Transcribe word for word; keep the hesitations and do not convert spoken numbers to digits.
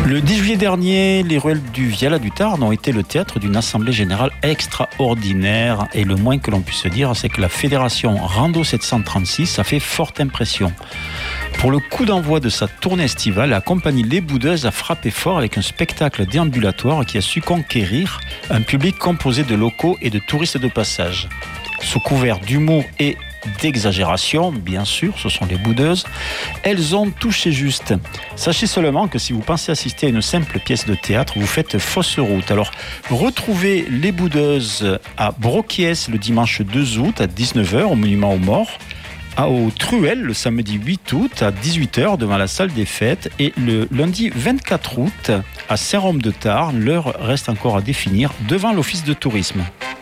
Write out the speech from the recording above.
Le dix juillet dernier, les ruelles du Viala du Tarn ont été le théâtre d'une assemblée générale extraordinaire. Et le moins que l'on puisse dire, c'est que la fédération Rando sept cent trente-six a fait forte impression. Pour le coup d'envoi de sa tournée estivale, la compagnie Les Boudeuses a frappé fort avec un spectacle déambulatoire qui a su conquérir un public composé de locaux et de touristes de passage. Sous couvert d'humour et d'exagération, bien sûr, ce sont les Boudeuses, elles ont touché juste. Sachez seulement que si vous pensez assister à une simple pièce de théâtre, vous faites fausse route. Alors, retrouvez les Boudeuses à Broquiès le dimanche deux août à dix-neuf heures au Monument aux Morts, au Truel le samedi huit août à dix-huit heures devant la salle des fêtes et le lundi vingt-quatre août à Saint-Rome-de-Tarn. L'heure reste encore à définir devant l'office de tourisme.